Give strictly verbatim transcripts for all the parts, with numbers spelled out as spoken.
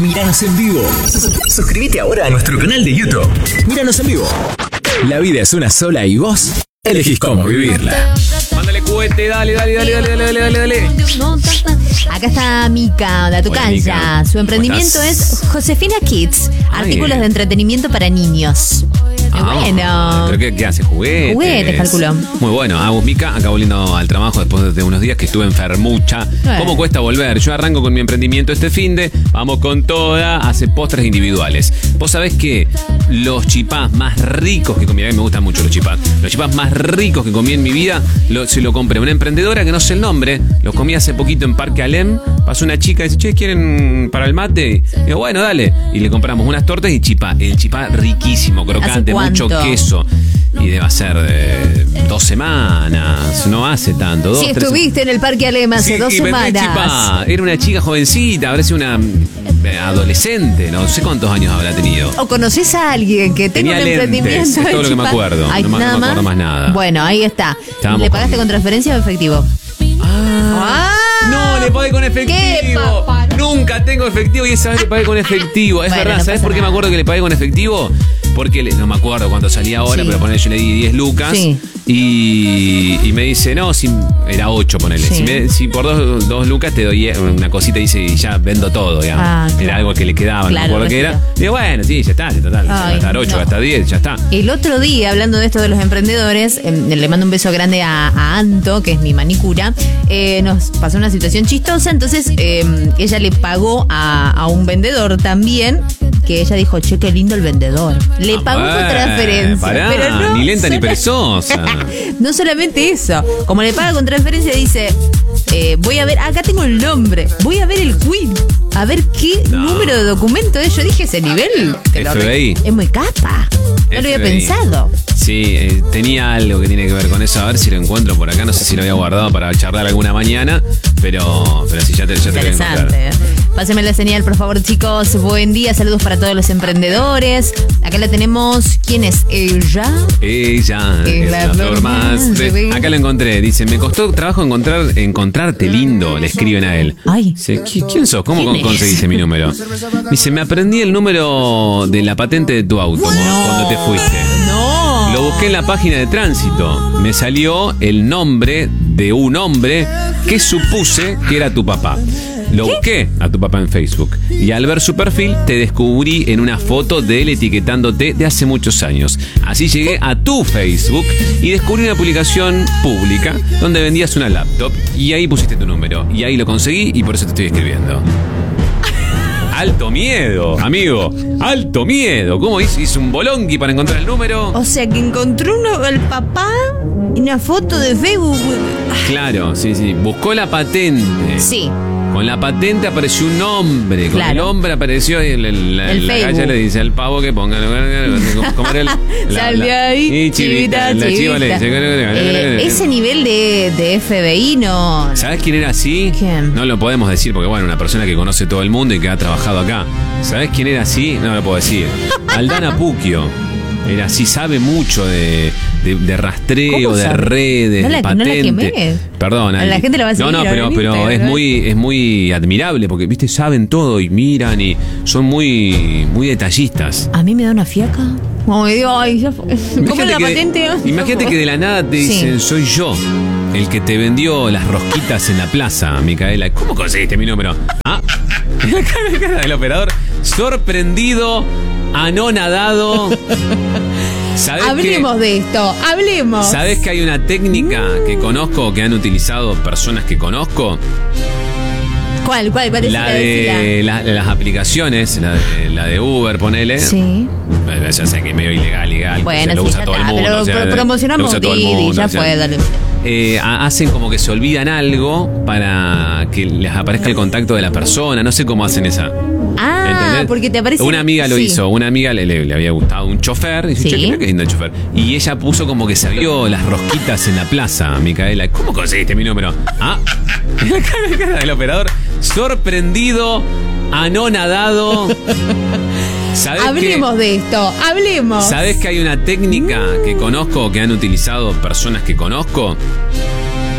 Míranos en vivo. Suscríbete ahora a nuestro canal de YouTube. Míranos en vivo. La vida es una sola y vos elegís cómo vivirla. Mándale cohete, dale, dale, dale, dale, dale, dale, dale. Acá está Mica, la tocaya. Su emprendimiento es Josefina Kids, artículos de entretenimiento para niños. Ah, bueno. ¿Pero qué, qué hace? ¿Juguetes? Juguetes, calculó. Muy bueno. Agus Mica acá volviendo al trabajo después de unos días que estuve enfermucha. Eh. ¿Cómo cuesta volver? Yo arranco con mi emprendimiento este finde. Vamos con toda. Hace postres individuales. Vos sabés que los chipás más ricos que comí, a mí me gustan mucho los chipás. Los chipás más ricos que comí en mi vida lo, se lo compré a una emprendedora que no sé el nombre. Los comí hace poquito en Parque Alem. Pasó una chica y dice, che, ¿quieren para el mate? Y digo, bueno, dale. Y le compramos unas tortas y chipá. El chipá riquísimo, crocante, mucho queso. Y debe ser de dos semanas, no hace tanto. Dos, Si tres estuviste en el Parque Alem hace sí, dos y vendí semanas. chipá. Era una chica jovencita, habrá sido una eh, adolescente, no sé cuántos años habrá tenido. ¿O conoces a alguien que tenga Tenía un lentes, emprendimiento? es de todo lo que me chipá? acuerdo. Ay, No me- no nada me acuerdo más nada. Bueno, ahí está. Estábamos ¿Le pagaste con- con transferencia o efectivo? Ah, no, le pagué con efectivo. ¿Qué, papá? Nunca tengo efectivo y esa vez le pagué con efectivo. Es Bueno, verdad, no ¿sabes pasa por qué me nada. acuerdo que le pagué con efectivo? Porque le- no me acuerdo cuánto salía ahora, Sí. pero ponele, yo le di diez lucas. Sí. Y, y me dice, no, si, era ocho, ponele. Sí. Si, me- si por dos, dos lucas te doy una cosita y dice, y ya vendo todo, digamos. Ah, Era claro. algo que le quedaba, Claro, no me acuerdo qué era. recito. Digo, bueno, sí, ya está, ya está, ya va a Ay, estar ocho, no. va a estar diez, ya está. El otro día, hablando de esto de los emprendedores, eh, le mando un beso grande a, a Anto, que es mi manicura. Eh, nos pasó una situación chistosa, entonces eh, ella le pagó a, a un vendedor también, que ella dijo, che, qué lindo el vendedor. Le Ah, pagó con bueno, transferencia. pará, pero no ni lenta ni sola- perezosa. No solamente eso, como le paga con transferencia, dice, eh, voy a ver, acá tengo el nombre, voy a ver el quit, a ver qué No. número de documento es. Yo dije, ese nivel te lo F B I. re- es muy capa. No lo había F B I. pensado. Sí, eh, tenía algo que tiene que ver con eso. A ver si lo encuentro por acá. No sé si lo había guardado para charlar alguna mañana. Pero, pero sí, ya te, ya te lo voy a encontrar. Interesante. Pásenme la señal, por favor, chicos. Buen día, saludos para todos los emprendedores. Acá la tenemos. ¿Quién es ella? Ella Es es la la flor flor más. más de- bella. Acá lo encontré. Dice, me costó trabajo encontrar encontrarte lindo. Le escriben a él. Ay. Dice, ¿qui- ¿quién sos? ¿Cómo ¿Quién con- es? conseguiste mi número? Dice, me aprendí el número de la patente de tu auto cuando te fuiste. No. Lo busqué en la página de tránsito. Me salió el nombre de un hombre que supuse que era tu papá. Lo busqué a tu papá en Facebook y al ver su perfil te descubrí en una foto de él etiquetándote de hace muchos años. Así llegué a tu Facebook y descubrí una publicación pública donde vendías una laptop y ahí pusiste tu número y ahí lo conseguí y por eso te estoy escribiendo. Alto miedo, amigo. Alto miedo. ¿Cómo hizo? Hizo un bolonqui para encontrar el número. O sea, que encontró uno, el papá y una foto de Facebook. Claro, sí, sí. Buscó la patente. Sí. Con la patente apareció un hombre. Con Claro. el hombre apareció el, el, la- El la Facebook. galla le dice al pavo que ponga. ¿Cómo era el? Sal de ahí, y chivita, chivita, la chiva le chivita. dice. Eh, ese nivel de, de F B I no. ¿Sabes quién era así? ¿Quién? No lo podemos decir porque, bueno, una persona que conoce todo el mundo y que ha trabajado acá. ¿Sabes quién era así? No lo puedo decir. Aldana Puquio. Era así, sabe mucho de, de, de rastreo, ¿Cómo de sabe? redes, No la- de no la patente. quemé. Perdón, A la Ali. gente la va a seguir No, no, ahora pero, en pero Instagram, es ¿no? muy, es muy admirable porque, viste, saben todo y miran y son muy, muy detallistas. A mí me da una fiaca. Como me digo, ay, ya fue. ¿Cómo es la que, patente? imagínate que de la nada te Sí. dicen, soy yo, el que te vendió las rosquitas en la plaza, Micaela. ¿Cómo conseguiste mi número? Ah, la cara, la cara del operador, sorprendido, anonadado. ¿Sabés Hablemos que, de esto, hablemos. ¿Sabés que hay una técnica que conozco, que han utilizado personas que conozco? ¿Cuál, cuál? Parece La de la- las aplicaciones, la de, la de Uber, ponele. Sí. Bueno, ya sé que es medio ilegal, legal. Bueno, se lo sí, usa ya todo el está, mundo. pero o sea, pro- lo promocionamos usa todo el Didi, mundo, ya o sea, fue, dale. eh, ha- hacen como que se olvidan algo para que les aparezca el contacto de la persona. No sé cómo hacen esa. Ah, ¿entendés? porque te aparece. Una amiga lo sí. hizo. Una amiga le, le- le había gustado un chofer. Y dice, Sí. che, mirá qué lindo el chofer. Y ella puso como que se vio las rosquitas en la plaza, Micaela. ¿Cómo conseguiste mi número? Ah, la cara, la cara del operador, sorprendido, anonadado. ¿Sabés Hablemos que, de esto, hablemos. ¿Sabés que hay una técnica que conozco, que han utilizado personas que conozco?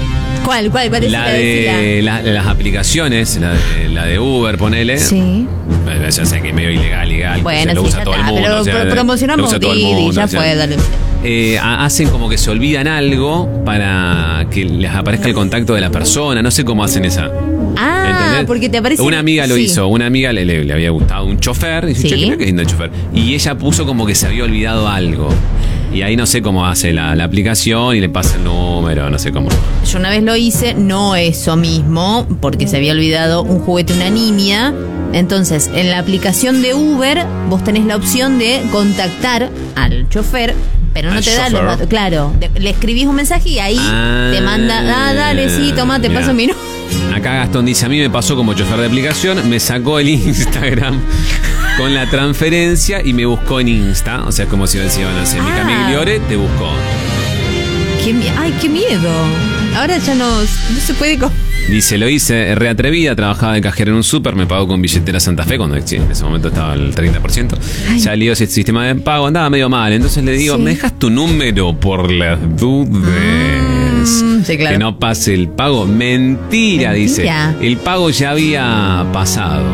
¿Cuál, cuál? ¿Cuál es La de la, las aplicaciones, la de, la de Uber, ponele. Sí. Bueno, ya sé que es medio ilegal, ilegal. Bueno, se lo sí, usa ya todo está, el mundo. pero o sea, pro- promocionamos lo usa todo el Didi, mundo, ya o sea, fue, dale. eh, ha- hacen como que se olvidan algo para que les aparezca el contacto de la persona. No sé cómo hacen esa. Ah, ¿Entendés? porque te aparece. Una amiga lo sí. hizo, una amiga le, le- le había gustado un chofer. Y dice, Sí. che, qué lindo el chofer. Y ella puso como que se había olvidado algo. Y ahí no sé cómo hace la, la aplicación y le pasa el número, no sé cómo. Yo una vez lo hice, no eso mismo, porque se había olvidado un juguete a una niña. Entonces, en la aplicación de Uber, vos tenés la opción de contactar al chofer, pero no Al te da los chofer. datos. Claro, de- le escribís un mensaje y ahí Ah, te manda, ah, dale, sí, toma, te mirá. paso mi número. Acá Gastón dice, a mí me pasó como chofer de aplicación, me sacó el Instagram con la transferencia y me buscó en Insta. O sea, es como si decían, no sé, mi Ah. Camigliore te buscó. Qué mi- Ay, qué miedo. Ahora ya no, no se puede... co- Dice, lo hice re atrevida, trabajaba de cajero en un súper, me pagó con billetera Santa Fe, cuando sí, en ese momento estaba el treinta por ciento. Ay. Salió ese sistema de pago, andaba medio mal. Entonces le digo, Sí. ¿me dejas tu número por las dudas? Mm, sí, claro. Que no pase el pago. Mentira, dice. Mentira. El pago ya había pasado.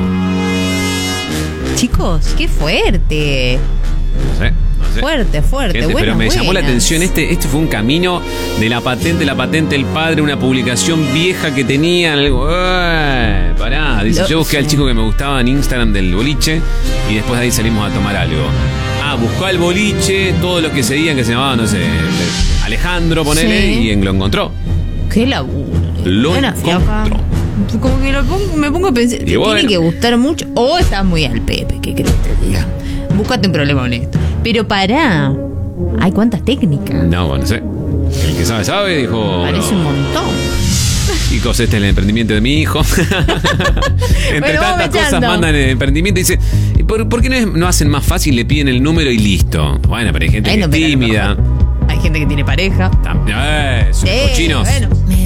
Chicos, qué fuerte. No sé, no sé. Fuerte, fuerte. Gente, buenas, pero me llamó la buenas. atención, este, este fue un camino de la patente, la patente del padre, una publicación vieja que tenían, algo, ¡eh! Pará, dice, Lo- yo busqué al sí. chico que me gustaba en Instagram del boliche y después de ahí salimos a tomar algo. Ah, buscó al boliche, todos los que seguían que se llamaban, no sé, Alejandro, ponele, Sí. y lo encontró. Qué laburo. Lo Buena fiaca. encontró. Como que lo pongo- me pongo a pensar, te bueno. tiene que gustar mucho o estás muy al pepe, ¿qué crees que te diga? Búscate un problema honesto. Pero pará, hay cuántas técnicas. No, bueno, no sé. El que sabe, sabe, dijo. Parece un bueno, montón. chicos, este es el emprendimiento de mi hijo. Entre Bueno, vamos tantas cosas echando. mandan el emprendimiento y dice, ¿por, por qué no, es- no hacen más fácil? Le piden el número y listo. Bueno, pero hay gente Bueno, que es pero a lo tímida. mejor Hay gente que tiene pareja. Tam- Eh, son Sí, cochinos. bueno.